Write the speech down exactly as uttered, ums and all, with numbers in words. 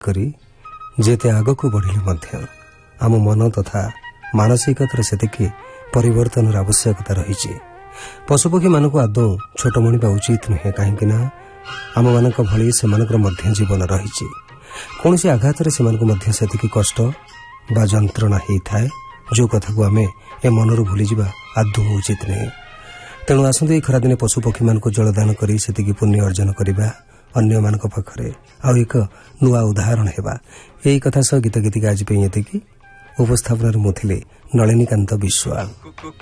କରି ଯେତେ ଆଗକୁ ବଢ଼ିଲେ ମଧ୍ୟ ଆମ ମନ ତଥା ମାନସିକତାର ସେତିକି ପରିବର୍ତ୍ତନର ଆବଶ୍ୟକତା ରହିଛି। ପଶୁପକ୍ଷୀମାନଙ୍କୁ ଆଦୌ ଛୋଟ ମଣିବା ଉଚିତ ନୁହେଁ, କାହିଁକି ନା ଆମମାନଙ୍କ ଭଳି ସେମାନଙ୍କର ମଧ୍ୟ ଜୀବନ ରହିଛି। କୌଣସି ଆଘାତରେ ସେମାନଙ୍କୁ ମଧ୍ୟ ସେତିକି କଷ୍ଟ ବା ଯନ୍ତ୍ରଣା ହେଇଥାଏ, ଯେଉଁ କଥାକୁ ଆମେ ଏ ମନରୁ ଭୁଲିଯିବା ଆଦୌ ଉଚିତ ନୁହେଁ। ତେଣୁ ଆସନ୍ତୁ ଏହି ଖରାଦିନେ ପଶୁପକ୍ଷୀମାନଙ୍କୁ ଜଳଦାନ କରି ସେତିକି ପୁଣ୍ୟ ଅର୍ଜନ କରିବା, ଅନ୍ୟମାନଙ୍କ ପାଖରେ ଆଉ ଏକ ନୂଆ ଉଦାହରଣ ହେବା। ଏହି କଥା ସହ ଗୀତ ଗୀତିକା ଆଜି ପାଇଁ ଏତିକି। ଉପସ୍ଥାପନାରେ ମୁଁ ଥିଲି ନଳିନୀକାନ୍ତ ବିଶ୍ୱାଳ।